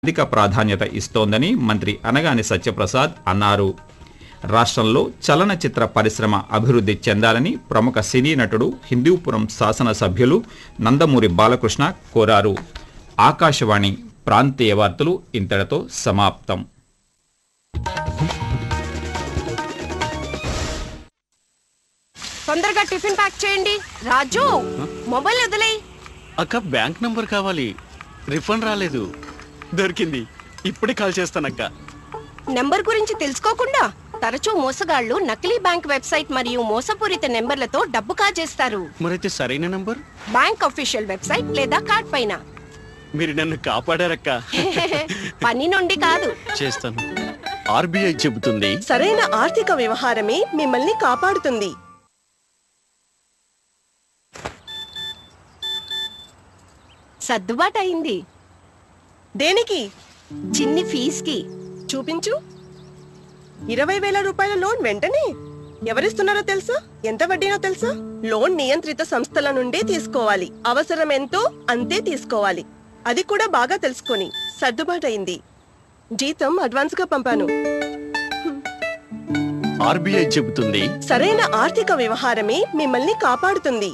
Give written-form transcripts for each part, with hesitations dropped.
అధిక ప్రాధాన్యత ఇస్తోందని మంత్రి అనగాని సత్యప్రసాద్ అన్నారు. రాష్ట్రంలో చలనచిత్ర పరిశ్రమ అభివృద్ధి చెందాలని ప్రముఖ సినీ నటుడు హిందూపురం శాసనసభ్యులు నందమూరి బాలకృష్ణ కోరారు. ఆకాశవాణి ప్రాంతీయ వార్తలు ఇంతటితో సమాప్తం. తొందరగా టిఫిన్ ప్యాక్ చేయండి. రాజు, మొబైల్ వదిలేయ్. అక్క, బ్యాంక్ నంబర్ కావాలి. రిఫండ్ రాలేదు. దొరికింది. ఇప్పుడే కాల్ చేస్తానక్క. నెంబర్ గురించి తెలుసుకోకుండా తరచూ మోసగాళ్లు నకిలీ బ్యాంక్ వెబ్సైట్ మరియు మోసపూరిత నెంబర్లతో డబ్బు కాజేస్తారు. మరైతే సరైన నంబర్ బ్యాంక్ అఫీషియల్ వెబ్సైట్ లేదా కార్డ్ పైన. మీరు నన్ను కాపాడారక్క. పని నుండి కాదు, చేస్తాను. ఆర్బీఐ చెబుతుంది, సరైన ఆర్థిక వ్యవహారమే మిమ్మల్ని కాపాడుతుంది. సర్దుబాటు అయింది. దేనికి? చిన్ని ఫీజుకి. చూపించు. 20,000 రూపాయల లోన్ వెంటనే ఎవరిస్తున్నారో తెలుసా? ఎంత వడ్డీనో తెలుసా? లోన్ నియంత్రిత సంస్థల నుండే తీసుకోవాలి. అవసరం ఎంతో అంతే తీసుకోవాలి. అది కూడా బాగా తెలుసుకొని. సర్దుబాటయింది. జీతం అడ్వాన్స్ గా పంపాను. ఆర్బీఐ చెబుతుంది, సరైన ఆర్థిక వ్యవహారమే మిమ్మల్ని కాపాడుతుంది.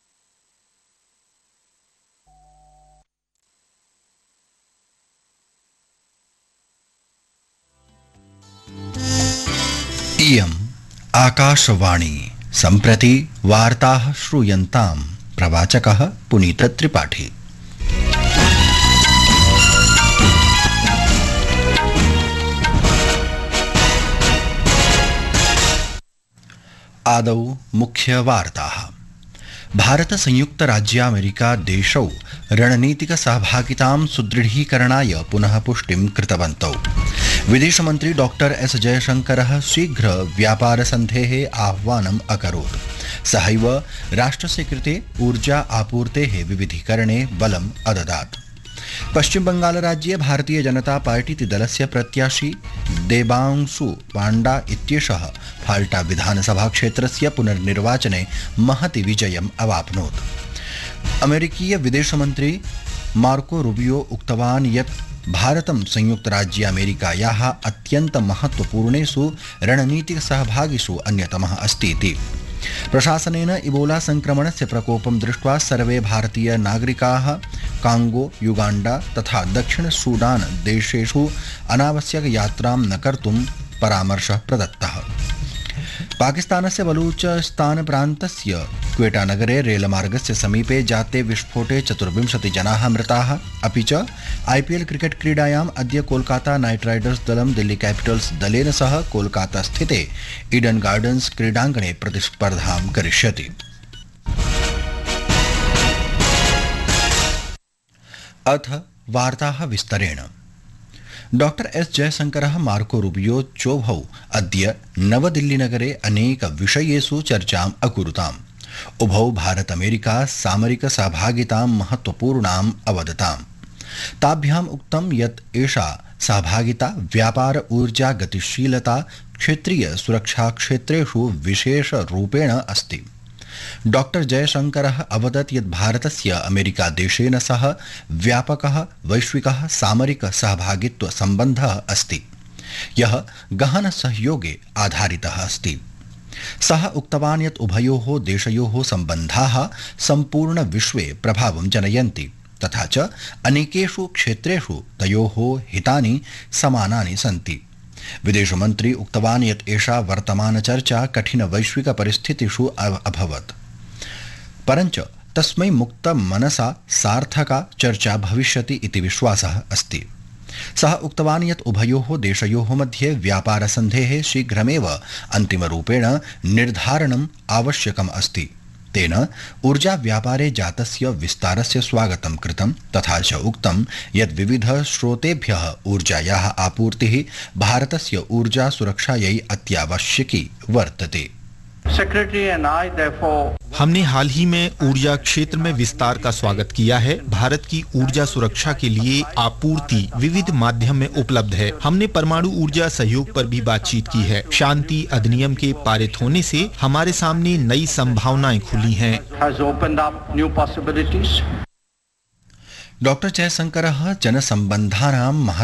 इयम् आकाशवाणी सम्प्रति वार्ताः श्रूयन्तां प्रवाचकः पुनीत त्रिपाठी। आदौ मुख्यवार्ताः। भारत संयुक्त राज्यामेरिका देशौ रणनीतिक सहभागितां सुदृढीकरणाय पुनः पुष्टिं कृतवन्तौ। विदेशमन्त्री डॉक्टर एस जयशंकरः शीघ्र व्यापारसन्धेः आह्वानम् अकरोत्। सहैव राष्ट्रस्य कृते ऊर्जा आपूर्तेः विविधीकरणे बलम् अददात्। पश्चिम बंगाल राज्ये भारतीय जनता पार्टी दलस्य प्रत्याशी देबांशु पांडा इत्येषः फाल्टा विधानसभा क्षेत्रस्य पुनर्निर्वाचने महति विजयम् अवाप्नोत्। अमेरिकीय विदेशमन्त्री मार्को रूबियो उक्तवान् यत् भारतं संयुक्त राज्य अमेरिकायाः अत्यन्त महत्वपूर्णेषु रणनीतिक सहभागिषु अन्यतमः अस्ति इति। प्रशासनेन इबोला संक्रमणस्य प्रकोपं दृष्ट्वा सर्वे भारतीय नागरिकाः कांगो, युगांडा तथा दक्षिण सूडान देशेषु अनावश्यक यात्रां न कर्तुं परामर्शः प्रदत्तः। पाकिस्तानस्य बलूचिस्तान प्रान्तस्य क्वेटा नगरे रेलमार्गस्य समीपे जाते विस्फोटे 24 जनाः मृताः। अपि च आईपीएल क्रिकेट क्रीडायाम् अद्य कोलकाता नाइट राइडर्स दलं दिल्ली कैपिटल्स दलेन सह कोलकाता स्थिते ईडन गार्डन्स क्रीडाङ्गणे प्रतिस्पर्धां करिष्यति। अथ वार्ताः विस्तरेण। डॉक्टर एस जयशंकरः मार्को रूबियो चोभौ अद्य नवदिल्लीनगरे अनेक विषयेषु चर्चाम् अकुरुताम्। उभौ भारत अमेरिका सामरिक सहभागितां महत्वपूर्णाम् अवदताम्। ताभ्याम् उक्तं यत् एषा सहभागिता व्यापार, ऊर्जा, गतिशीलता, क्षेत्रीय सुरक्षा क्षेत्रेषु विशेष रूपेण अस्ति। डॉक्टर जयशंकरः अवदत् यत् भारतस्य अमेरिका देशेन सह व्यापकः वैश्विकः सामरिक सहभागित्व सम्बन्धः अस्ति, यः गहन सहयोगे आधारितः अस्ति। सः उक्तवान् यत् उभयोः देशयोः सम्बन्धाः सम्पूर्ण विश्वे प्रभावं जनयन्ति तथा च अनेकेषु क्षेत्रेषु तयोः हितानि समानानि सन्ति। विदेशमन्त्री उक्तवान् यत् एषा वर्तमान चर्चा कठिन वैश्विक परिस्थितिषु अभवत्, परञ्च तस्मै मुक्त मनसा सार्थका चर्चा भविष्यति इति विश्वासः अस्ति। सः उक्तवान् यत् उभयोः देशयोः मध्ये व्यापारसन्धेः शीघ्रमेव अन्तिमरूपेण निर्धारणम् आवश्यकम् अस्ति। तेन ऊर्जा व्यापारे जातस्य विस्तारस्य स्वागतं कृतं तथा च उक्तं यत् विविध स्रोतेभ्यः ऊर्जायाः आपूर्तिः भारतस्य ऊर्जा सुरक्षायै अत्यावश्यकी वर्तते। हमने हाल ही में ऊर्जा क्षेत्र में विस्तार का स्वागत किया है। भारत की ऊर्जा सुरक्षा के लिए आपूर्ति विविध माध्यम में उपलब्ध है। हमने परमाणु ऊर्जा सहयोग पर भी बातचीत की है। शांति अधिनियम के पारित होने से हमारे सामने नई संभावनाएं खुली हैं। डॉक्टर जयशंकरः जनसंबंधानां